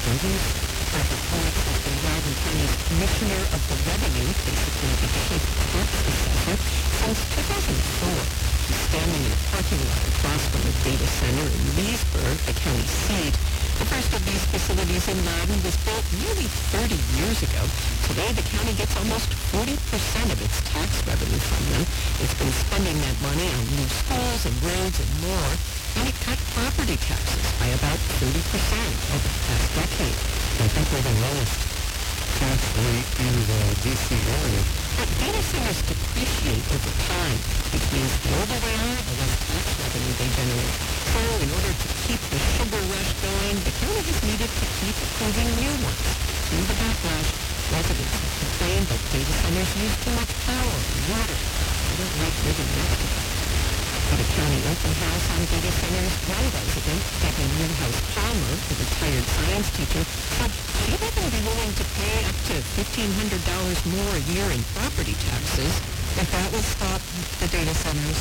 voters. Robert Horwitz has been Loudoun County's Commissioner of the Revenue, basically the chief tax assessor, since 2004. He's standing in a parking lot across from a data center in Leesburg, the county seat. The first of these facilities in Loudoun was built nearly 30 years ago. Today, the county gets almost 40% of its tax revenue from them. It's been spending that money on new schools and roads and more, and it cut property taxes by about 30% over the past decade. I think we're the lowest tax rate in the D.C. area. But data centers depreciate over time, which means the older they are, the less tax revenue they generate. So in order to keep the sugar rush going, the county has needed to keep approving new ones. To the backlash, residents have complained that data centers use too much power and water. They don't like living next to them. At a county open house on data centers, one resident, Debbie Newhouse-Palmer, a retired science teacher, said she'd even be willing to pay up to $1,500 more a year in property taxes. If that would stop the data centers,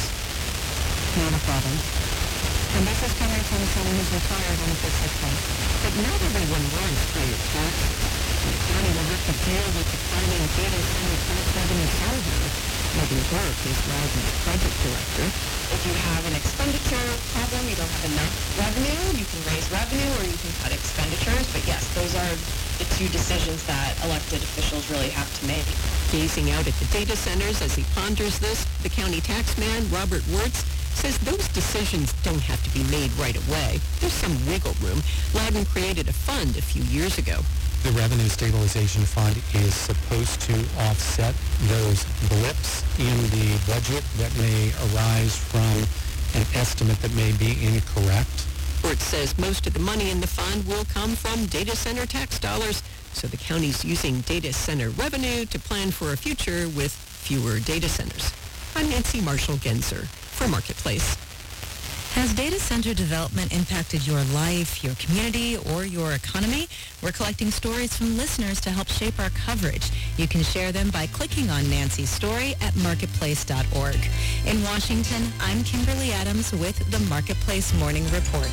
not a problem. And this is coming from someone who's retired and is sick pay. But not everyone wants higher taxes. The county will have to deal with declining data center tax revenue somehow. Megan Burke is Loudoun's project director. If you have an expenditure problem, you don't have enough revenue, you can raise revenue or you can cut expenditures. But yes, those are the two decisions that elected officials really have to make. Gazing out at the data centers as he ponders this, the county taxman, Robert Wirtz, says those decisions don't have to be made right away. There's some wiggle room. Loudoun created a fund a few years ago. The Revenue Stabilization Fund is supposed to offset those blips in the budget that may arise from an estimate that may be incorrect. Wirtz says most of the money in the fund will come from data center tax dollars, so the county's using data center revenue to plan for a future with fewer data centers. I'm Nancy Marshall-Genzer for Marketplace. Has data center development impacted your life, your community, or your economy? We're collecting stories from listeners to help shape our coverage. You can share them by clicking on Nancy's story at marketplace.org. In Washington, I'm Kimberly Adams with the Marketplace Morning Report.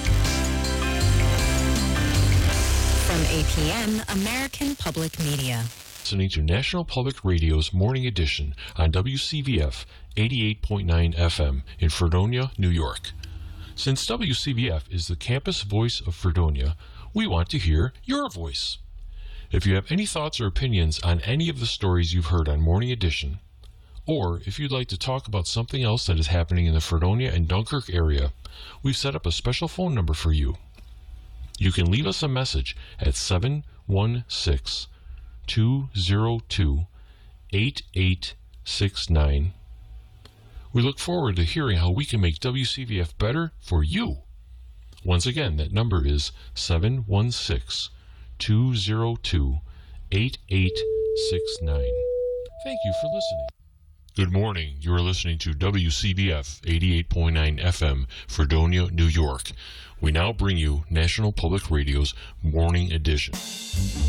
From APM, American Public Media. Listening to National Public Radio's Morning Edition on WCVF 88.9 FM in Fredonia, New York. Since WCVF is the campus voice of Fredonia, we want to hear your voice. If you have any thoughts or opinions on any of the stories you've heard on Morning Edition, or if you'd like to talk about something else that is happening in the Fredonia and Dunkirk area, we've set up a special phone number for you. You can leave us a message at 716-202-8869. We look forward to hearing how we can make WCVF better for you. Once again, that number is 716-202-8869. Thank you for listening. Good morning. You are listening to WCVF 88.9 FM, Fredonia, New York. We now bring you National Public Radio's Morning Edition.